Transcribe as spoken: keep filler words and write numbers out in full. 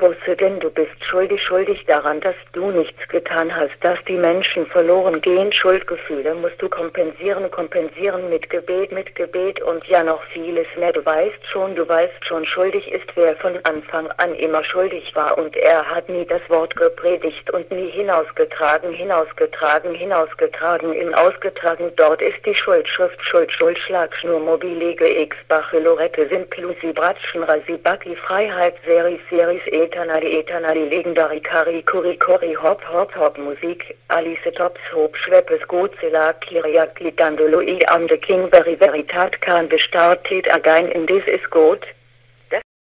Busse, denn du bist schuldig, schuldig daran, dass du nichts getan hast, dass die Menschen verloren gehen. Schuldgefühle musst du kompensieren, kompensieren mit Gebet, mit Gebet und ja noch vieles mehr. Du weißt schon, du weißt schon, schuldig ist, wer von Anfang an immer schuldig war und er hat nie das Wort gepredigt und nie hinausgetragen, hinausgetragen, hinausgetragen, im Ausgetragen. Dort ist die Schuld, Schrift, Schuld, Schuld, Schlagschnur, Mobilege, X, Bachelorette, Simplusi, Bratschen, Rasibaki, Freiheit, Seris, Seris, Eternali, Eternali, Legendary, Kari, Kuri, Kori, Hop, Hop, Hop, Musik, Alice, Tops, Hob, Schweppes, Godzilla, Kiriak, Lidandolo, I, am the King, Very, Veritat, Kan, Bestartet, Again, in this is good.